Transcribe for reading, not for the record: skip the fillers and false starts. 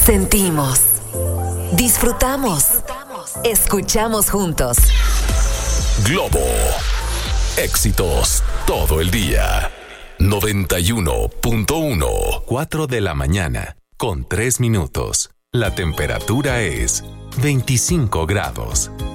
Sentimos, disfrutamos, escuchamos juntos. Globo. Éxitos todo el día. 91.1. 4 de la mañana, con 3 minutos. La temperatura es 25 grados.